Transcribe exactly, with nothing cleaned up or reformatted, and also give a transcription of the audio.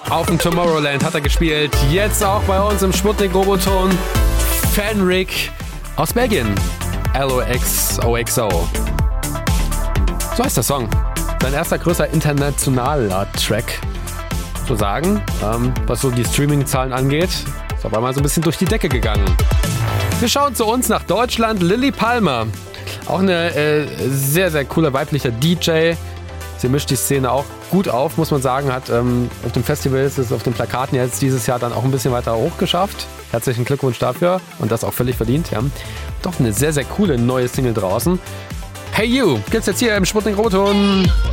Auf dem Tomorrowland hat er gespielt. Jetzt auch bei uns im Sputnik-Roboton. Fenric aus Belgien. L O X O X O. So heißt der Song. Sein erster größer internationaler Track. Zu sagen, ähm, was so die Streaming-Zahlen angeht, ist auf einmal so ein bisschen durch die Decke gegangen. Wir schauen zu uns nach Deutschland. Lilly Palmer. Auch eine äh, sehr, sehr cooler weiblicher D J. Sie mischt die Szene auch gut auf, muss man sagen. Hat ähm, auf dem Festival ist es auf den Plakaten jetzt dieses Jahr dann auch ein bisschen weiter hochgeschafft. Herzlichen Glückwunsch dafür und das auch völlig verdient. Ja. Doch eine sehr, sehr coole neue Single draußen. Hey You, gibt's jetzt hier im Sputnik Roboton.